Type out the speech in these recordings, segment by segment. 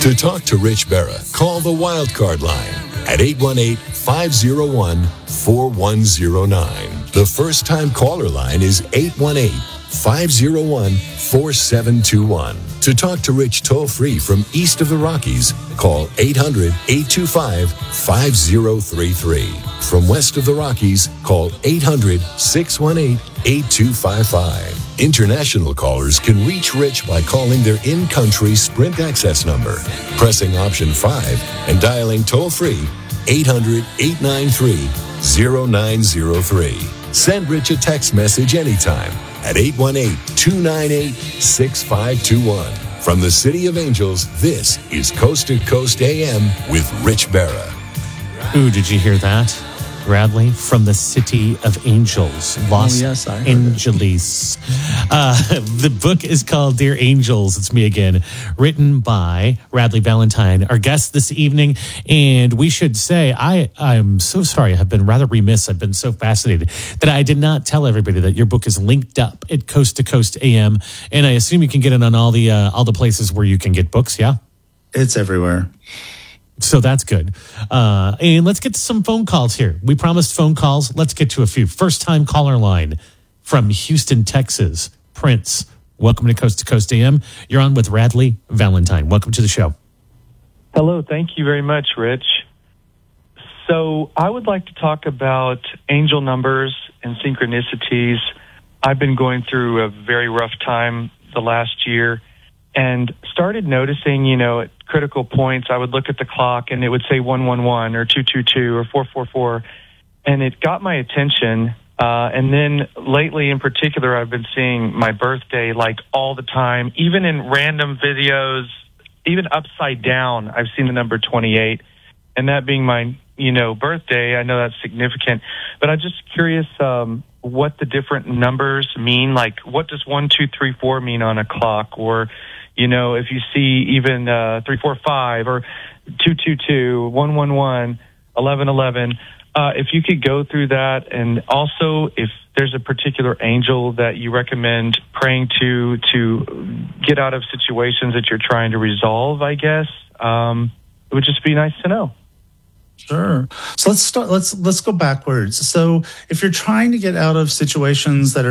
To talk to Rich Berra, call the Wildcard line at 818-501-4109. The first-time caller line is 818-501-4721. To talk to Rich toll-free from east of the Rockies, call 800-825-5033. From west of the Rockies, call 800-618-8255. International callers can reach Rich by calling their in-country Sprint access number, pressing option 5, and dialing toll-free 800-893-0903. Send Rich a text message anytime at 818-298-6521. From the City of Angels, this is Coast to Coast AM with Rich Berra. Ooh, did you hear that? Radley, from the City of Angels, Los Angeles. The book is called Dear Angels. It's me again, written by Radley Valentine, our guest this evening. And we should say, I'm so sorry. I've been rather remiss. I've been so fascinated that I did not tell everybody that your book is linked up at Coast to Coast AM. And I assume you can get it on all the places where you can get books, yeah? It's everywhere. So that's good. And let's get to some phone calls here. We promised phone calls. Let's get to a few. First-time caller line from Houston, Texas. Prince, welcome to Coast AM. You're on with Radley Valentine. Welcome to the show. Hello. Thank you very much, Rich. So I would like to talk about angel numbers and synchronicities. I've been going through a very rough time the last year and started noticing, at critical points, I would look at the clock and it would say 111 or 222 or 444, and it got my attention. And then lately in particular, I've been seeing my birthday like all the time, even in random videos, even upside down. I've seen the number 28, and that being my, birthday, I know that's significant, but I'm just curious, what the different numbers mean. Like, what does 1, 2, 3, 4 mean on a clock? Or, if you see even 345 or 222, 111, 1111, if you could go through that, and also if there's a particular angel that you recommend praying to get out of situations that you're trying to resolve, I guess, it would just be nice to know. Sure. So let's go backwards. So if you're trying to get out of situations that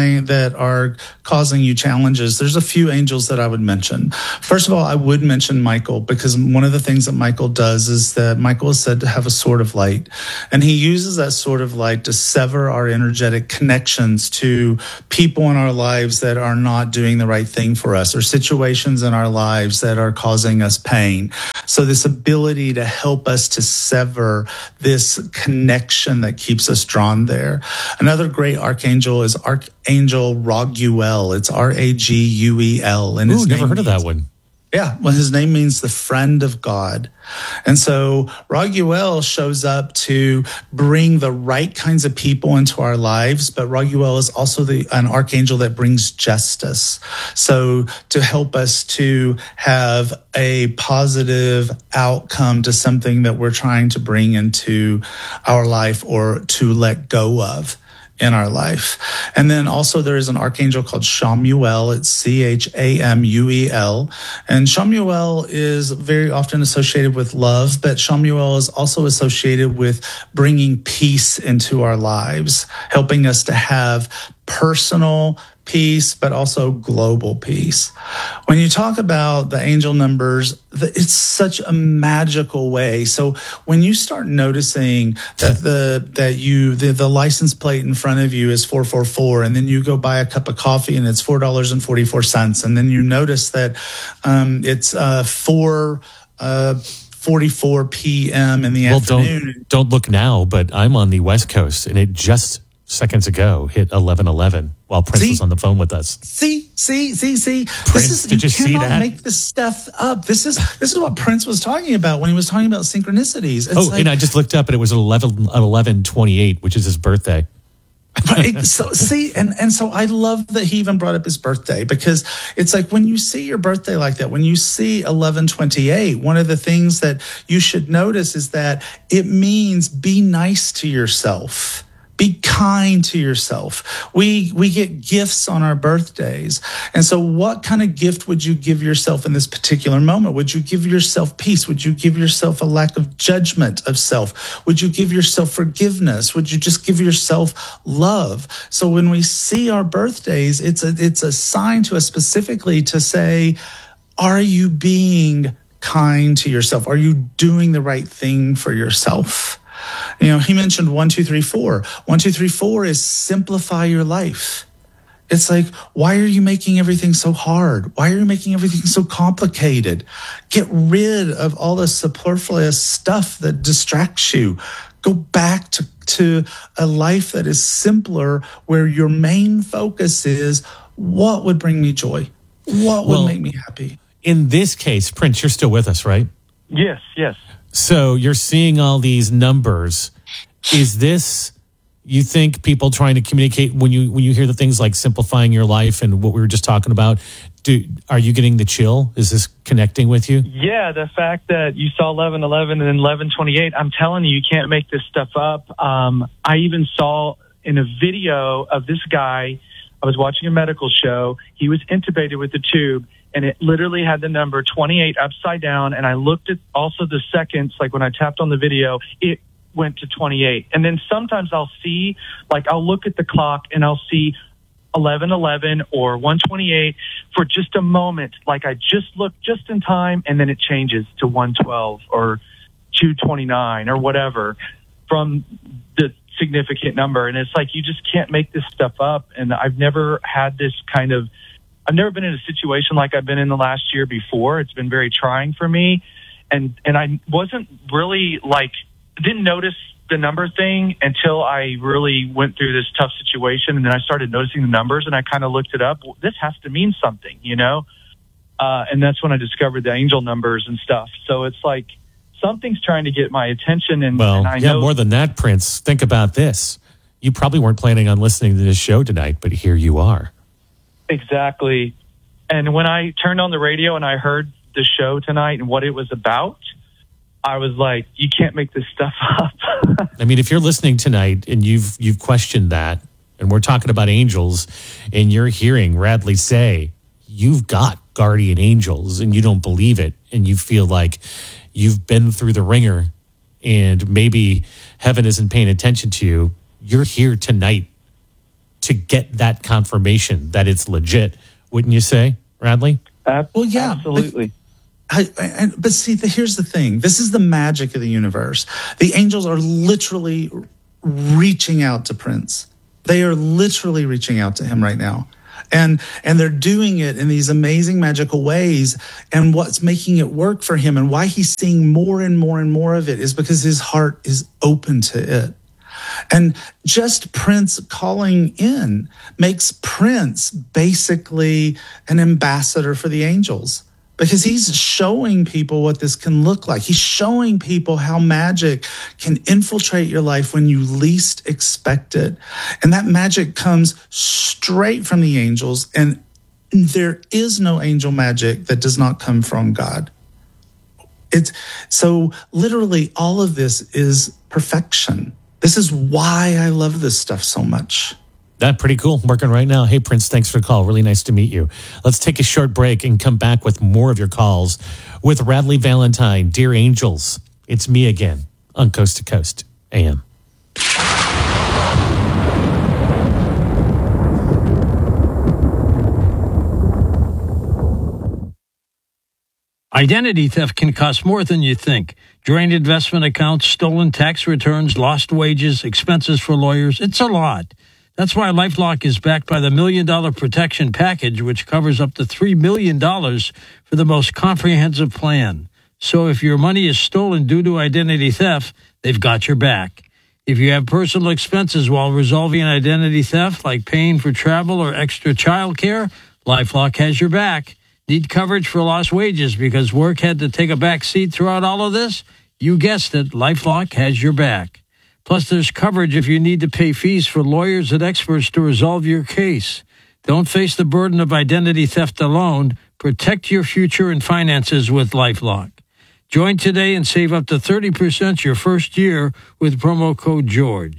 are causing you challenges, there's a few angels that I would mention. First of all, I would mention Michael, because one of the things that Michael does is that Michael is said to have a sword of light, and he uses that sword of light to sever our energetic connections to people in our lives that are not doing the right thing for us, or situations in our lives that are causing us pain. So this ability to help us to sever this connection that keeps us drawn there. Another great archangel is Archangel Raguel. It's Raguel. And Ooh, never heard of that one. Yeah, well, his name means the friend of God. And so Raguel shows up to bring the right kinds of people into our lives, but Raguel is also an archangel that brings justice. So to help us to have a positive outcome to something that we're trying to bring into our life or to let go of in our life. And then also there is an archangel called Chamuel. It's Chamuel. And Chamuel is very often associated with love, but Chamuel is also associated with bringing peace into our lives, helping us to have personal peace, but also global peace. When you talk about the angel numbers, it's such a magical way. So when you start noticing that the license plate in front of you is 444, and then you go buy a cup of coffee and it's $4.44, and then you notice that it's 4:44 p.m. in the afternoon. Don't look now, but I'm on the West Coast, and it just seconds ago hit 11:11 while Prince was on the phone with us. See. Prince, did you see that? Make this stuff up. This is what Prince was talking about when he was talking about synchronicities. And I just looked up, and it was 11/28, which is his birthday. Right. So so I love that he even brought up his birthday, because it's like when you see your birthday like that, when you see 11/28, one of the things that you should notice is that it means be nice to yourself. Be kind to yourself. We get gifts on our birthdays. And so what kind of gift would you give yourself in this particular moment? Would you give yourself peace? Would you give yourself a lack of judgment of self? Would you give yourself forgiveness? Would you just give yourself love? So when we see our birthdays, it's a sign to us specifically to say, are you being kind to yourself? Are you doing the right thing for yourself? He mentioned 1, 2, 3, 4. 1, 2, 3, 4 is simplify your life. It's like, why are you making everything so hard? Why are you making everything so complicated? Get rid of all the superfluous stuff that distracts you. Go back to a life that is simpler, where your main focus is, what would bring me joy? What would make me happy? In this case, Prince, you're still with us, right? Yes. So you're seeing all these numbers. Is this, you think, people trying to communicate when you hear the things like simplifying your life and what we were just talking about? Are you getting the chill? Is this connecting with you? Yeah, the fact that you saw 11:11 and then 11:28, I'm telling you can't make this stuff up. I even saw in a video of this guy, I was watching a medical show. He was intubated with the tube, and it literally had the number 28 upside down. And I looked at also the seconds, like when I tapped on the video, it went to 28. And then sometimes I'll see, like I'll look at the clock and I'll see 11:11 or 1:28 for just a moment. Like I just looked just in time, and then it changes to 1:12 or 2:29 or whatever from the significant number. And it's like, you just can't make this stuff up. And I've never had this kind of, I've never been in a situation like I've been in the last year before. It's been very trying for me. And I wasn't really didn't notice the number thing until I really went through this tough situation. And then I started noticing the numbers, and I kind of looked it up. Well, this has to mean something, and that's when I discovered the angel numbers and stuff. So it's like, something's trying to get my attention. And I know more than that, Prince. Think about this. You probably weren't planning on listening to this show tonight, but here you are. Exactly. And when I turned on the radio and I heard the show tonight and what it was about, I was like, you can't make this stuff up. I mean, if you're listening tonight and you've questioned that, and we're talking about angels, and you're hearing Radley say, you've got guardian angels, and you don't believe it, and you feel like you've been through the ringer and maybe heaven isn't paying attention to you, you're here tonight to get that confirmation that it's legit, wouldn't you say, Radley? Well, yeah. Absolutely. But see, here's the thing. This is the magic of the universe. The angels are literally reaching out to Prince. They are literally reaching out to him right now. And they're doing it in these amazing, magical ways. And what's making it work for him and why he's seeing more and more and more of it is because his heart is open to it. And just Prince calling in makes Prince basically an ambassador for the angels, because he's showing people what this can look like. He's showing people how magic can infiltrate your life when you least expect it. And that magic comes straight from the angels. And there is no angel magic that does not come from God. So literally all of this is perfection. This is why I love this stuff so much. That's pretty cool. Working right now. Hey, Prince, thanks for the call. Really nice to meet you. Let's take a short break and come back with more of your calls with Radley Valentine. Dear Angels, it's me again on Coast to Coast AM. Identity theft can cost more than you think. Drained investment accounts, stolen tax returns, lost wages, expenses for lawyers. It's a lot. That's why LifeLock is backed by the $1 Million Protection Package, which covers up to $3 million for the most comprehensive plan. So if your money is stolen due to identity theft, they've got your back. If you have personal expenses while resolving identity theft, like paying for travel or extra child care, LifeLock has your back. Need coverage for lost wages because work had to take a back seat throughout all of this? You guessed it, LifeLock has your back. Plus, there's coverage if you need to pay fees for lawyers and experts to resolve your case. Don't face the burden of identity theft alone. Protect your future and finances with LifeLock. Join today and save up to 30% your first year with promo code GEORGE.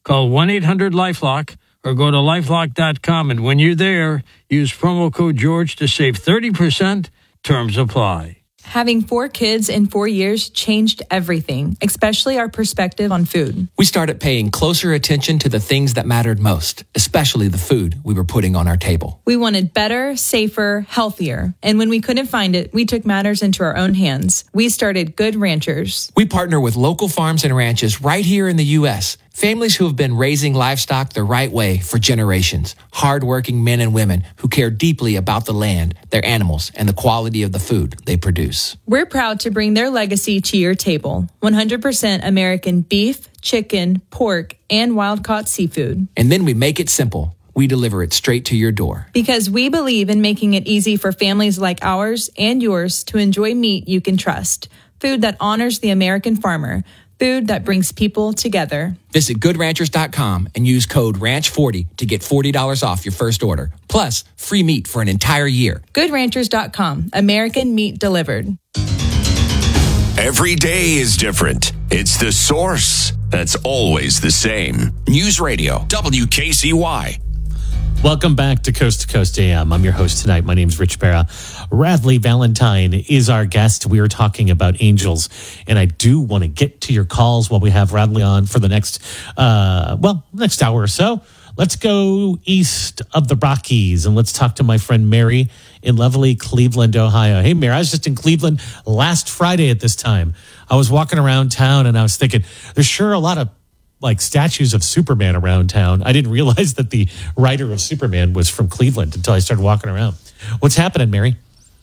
Call 1-800-LifeLock or go to lifelock.com. And when you're there, use promo code George to save 30%. Terms apply. Having 4 kids in 4 years changed everything, especially our perspective on food. We started paying closer attention to the things that mattered most, especially the food we were putting on our table. We wanted better, safer, healthier. And when we couldn't find it, we took matters into our own hands. We started Good Ranchers. We partner with local farms and ranches right here in the U.S., families who have been raising livestock the right way for generations. Hardworking men and women who care deeply about the land, their animals, and the quality of the food they produce. We're proud to bring their legacy to your table. 100% American beef, chicken, pork, and wild-caught seafood. And then we make it simple. We deliver it straight to your door. Because we believe in making it easy for families like ours and yours to enjoy meat you can trust. Food that honors the American farmer. Food that brings people together. Visit GoodRanchers.com and use code RANCH40 to get $40 off your first order. Plus, free meat for an entire year. GoodRanchers.com. American meat delivered. Every day is different. It's The Source that's always the same. News Radio, WKCY. Welcome back to Coast AM. I'm your host tonight. My name's Rich Barra. Radley Valentine is our guest. We are talking about angels, and I do want to get to your calls while we have Radley on for the next hour or so. Let's go east of the Rockies, and let's talk to my friend Mary in lovely Cleveland, Ohio. Hey, Mary, I was just in Cleveland last Friday at this time. I was walking around town, and I was thinking, there's sure a lot of statues of Superman around town. I didn't realize that the writer of Superman was from Cleveland until I started walking around. What's happening, Mary?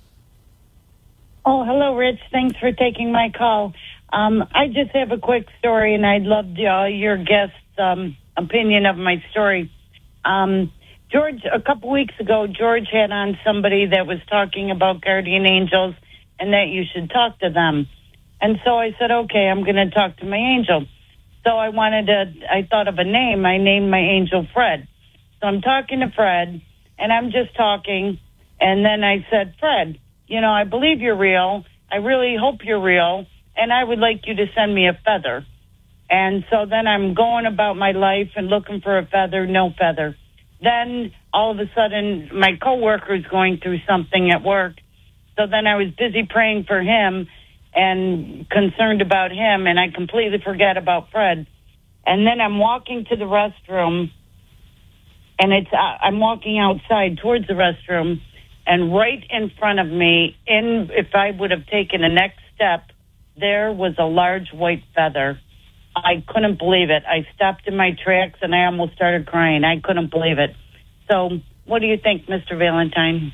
Oh, hello, Rich. Thanks for taking my call. I just have a quick story, and I'd love your guest's opinion of my story. George, a couple weeks ago, George had on somebody that was talking about guardian angels and that you should talk to them. And so I said, okay, I'm going to talk to my angel. So I thought of a name. I named my angel Fred. So I'm talking to Fred, and I'm just talking. And then I said, Fred, I believe you're real. I really hope you're real. And I would like you to send me a feather. And so then I'm going about my life and looking for a feather, no feather. Then all of a sudden, my coworker is going through something at work. So then I was busy praying for him and concerned about him, and I completely forget about Fred. And then I'm walking to the restroom, and I'm walking outside towards the restroom, and right in front of me, if I would have taken the next step, there was a large white feather. I couldn't believe it. I stopped in my tracks, and I almost started crying. I couldn't believe it. So what do you think, Mr. Valentine?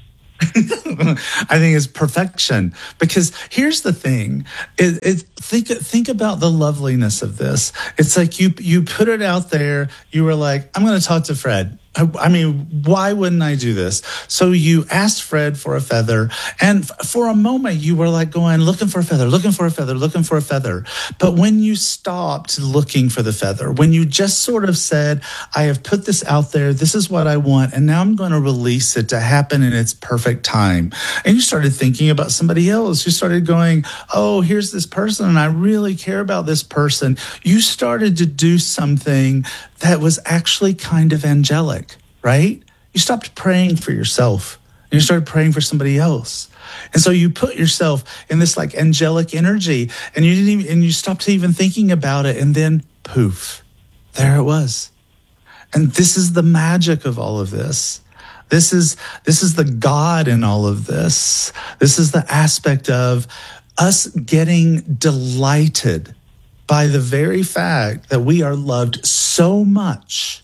I think it's perfection, because here's the thing. Think about the loveliness of this. It's like you put it out there. You were like, I'm going to talk to Fred. I mean, why wouldn't I do this? So you asked Fred for a feather, and for a moment you were like going, looking for a feather, looking for a feather, looking for a feather. But when you stopped looking for the feather, when you just sort of said, I have put this out there, this is what I want, and now I'm going to release it to happen in its perfect time. And you started thinking about somebody else. You started going, oh, here's this person, and I really care about this person. You started to do something that was actually kind of angelic, right? You stopped praying for yourself and you started praying for somebody else. And so you put yourself in this like angelic energy, and you stopped even thinking about it, and then poof, there it was. And this is the magic of all of this. This is the God in all of this. This is the aspect of us getting delighted by the very fact that we are loved so much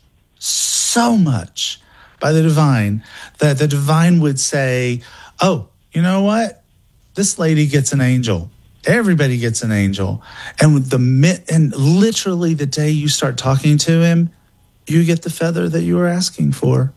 by the divine, that the divine would say, oh, you know what? This lady gets an angel. Everybody gets an angel. And literally the day you start talking to him, you get the feather that you were asking for.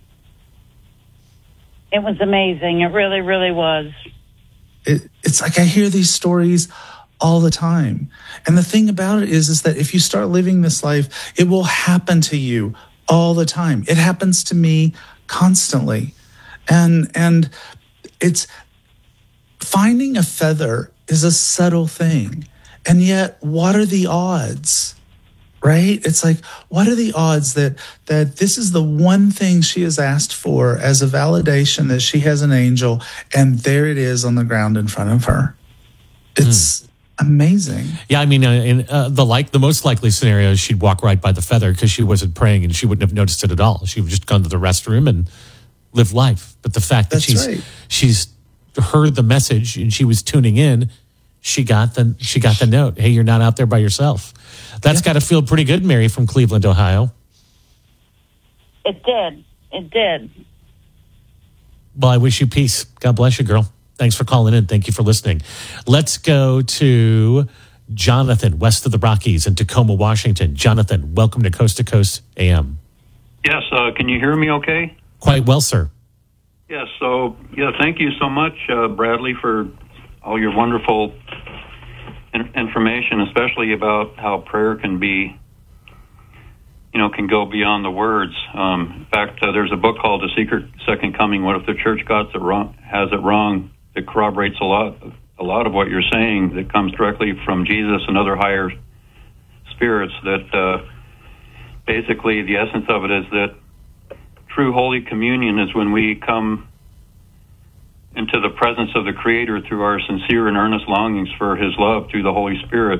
It was amazing. It really, really was. It's like I hear these stories all the time. And the thing about it is that if you start living this life, it will happen to you all the time. It happens to me constantly. And it's finding a feather is a subtle thing. And yet, what are the odds right? It's like, what are the odds that this is the one thing she has asked for as a validation that she has an angel, and there it is on the ground in front of her. It's amazing. Yeah, I mean, in the most likely scenario is she'd walk right by the feather because she wasn't praying and she wouldn't have noticed it at all. She would just gone to the restroom and live life. But the fact that she's heard the message and she was tuning in, she got the note. Hey, you're not out there by yourself. That's got to feel pretty good, Mary from Cleveland, Ohio. It did. Well, I wish you peace. God bless you, girl. Thanks for calling in. Thank you for listening. Let's go to Jonathan, west of the Rockies in Tacoma, Washington. Jonathan, welcome to Coast AM. Yes, can you hear me okay? Quite well, sir. Yes, thank you so much, Bradley, for all your wonderful information, especially about how prayer can be, can go beyond the words. In fact, there's a book called The Second Coming. What if the church has it wrong? It corroborates a lot of what you're saying that comes directly from Jesus and other higher spirits. That basically the essence of it is that true Holy Communion is when we come into the presence of the Creator through our sincere and earnest longings for His love through the Holy Spirit.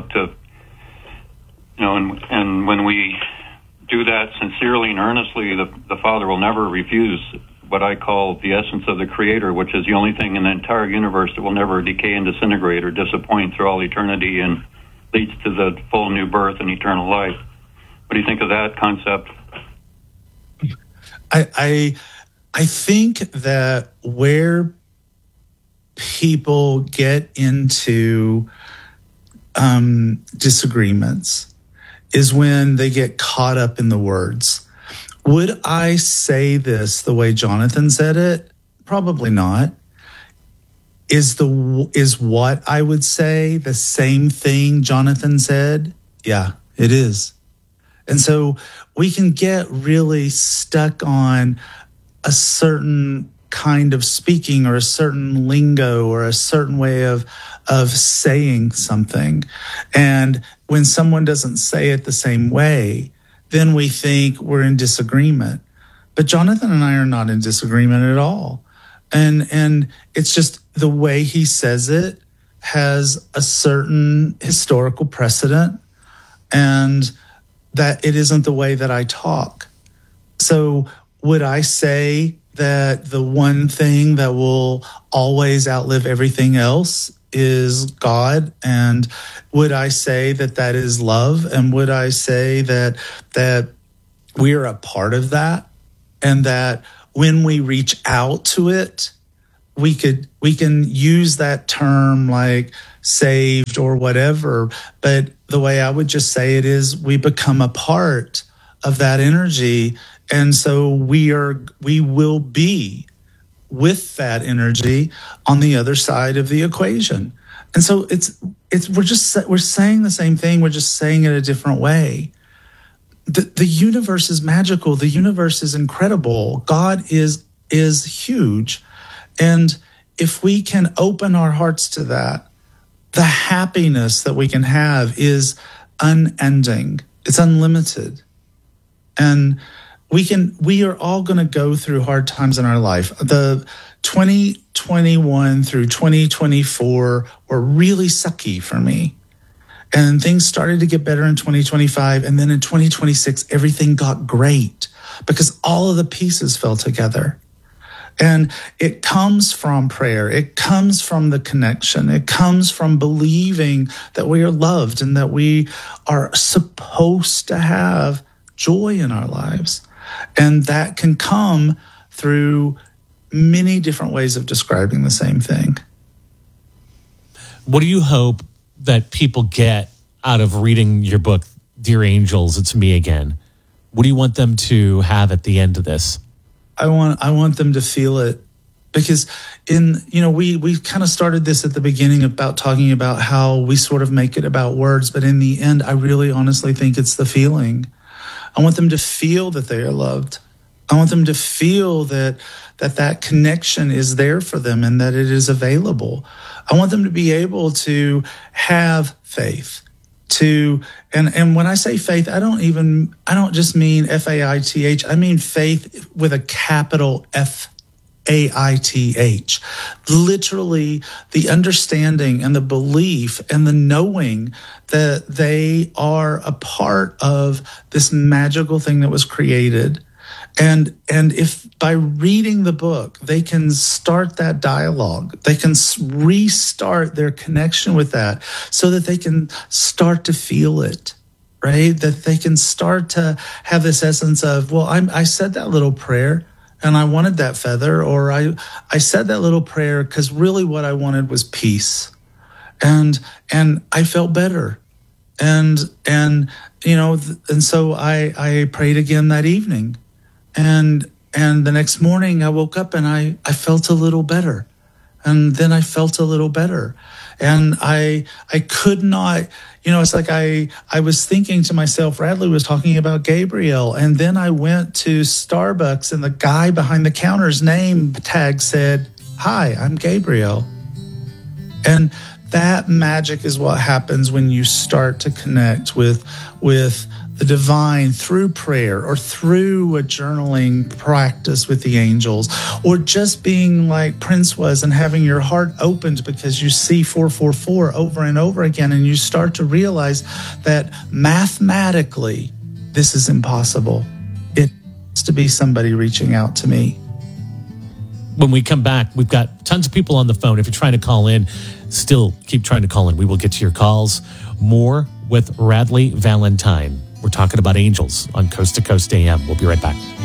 And when we do that sincerely and earnestly, the Father will never refuse what I call the essence of the Creator, which is the only thing in the entire universe that will never decay and disintegrate or disappoint through all eternity and leads to the full new birth and eternal life. What do you think of that concept? I think that where people get into disagreements is when they get caught up in the words. Would I say this the way Jonathan said it? Probably not. Is what I would say the same thing Jonathan said? Yeah, it is. And so we can get really stuck on a certain kind of speaking or a certain lingo or a certain way of saying something. And when someone doesn't say it the same way, then we think we're in disagreement. But Jonathan and I are not in disagreement at all. And it's just the way he says it has a certain historical precedent, and that it isn't the way that I talk. So would I say that the one thing that will always outlive everything else is God? And would I say that is love? And would I say that we are a part of that? And that when we reach out to it, we can use that term like saved or whatever. But the way I would just say it is we become a part of that energy. And so we will be with that energy on the other side of the equation. And so we're saying the same thing. We're just saying it a different way. The universe is magical. The universe is incredible. God is huge. And if we can open our hearts to that, the happiness that we can have is unending. It's unlimited. And we are all going to go through hard times in our life. The 2021 through 2024 were really sucky for me. And things started to get better in 2025. And then in 2026, everything got great because all of the pieces fell together. And it comes from prayer. It comes from the connection. It comes from believing that we are loved and that we are supposed to have joy in our lives. And that can come through many different ways of describing the same thing. What do you hope that people get out of reading your book, Dear Angels, It's Me Again? What do you want them to have at the end of this? I want them to feel it, because we kind of started this at the beginning about talking about how we sort of make it about words, but in the end, I really honestly think it's the feeling. I want them to feel that they are loved. I want them to feel that connection is there for them and that it is available. I want them to be able to have faith, and when I say faith, I don't just mean FAITH. I mean faith with a capital FAITH. Literally the understanding and the belief and the knowing that they are a part of this magical thing that was created. And if by reading the book, they can start that dialogue, they can restart their connection with that so that they can start to feel it, right? That they can start to have this essence of, well, I said that little prayer and I wanted that feather, or I said that little prayer because really what I wanted was peace. And I felt better. And so I prayed again that evening. And the next morning I woke up and I felt a little better. And then I felt a little better. And I could not, it's like I was thinking to myself, Radley was talking about Gabriel. And then I went to Starbucks and the guy behind the counter's name tag said, "Hi, I'm Gabriel." And that magic is what happens when you start to connect with the divine through prayer or through a journaling practice with the angels, or just being like Prince was and having your heart opened because you see 444 over and over again, and you start to realize that mathematically this is impossible. It has to be somebody reaching out to me. When we come back, we've got tons of people on the phone. If you're trying to call in, still keep trying to call in. We will get to your calls. More with Radley Valentine. We're talking about angels on Coast to Coast AM. We'll be right back.